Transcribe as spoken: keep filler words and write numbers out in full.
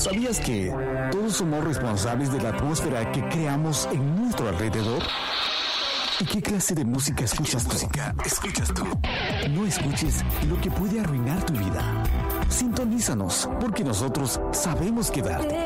¿Sabías que todos somos responsables de la atmósfera que creamos en nuestro alrededor? ¿Y qué clase de música escuchas tú? música escuchas tú? No escuches lo que puede arruinar tu vida. Sintonízanos, porque nosotros sabemos qué darte.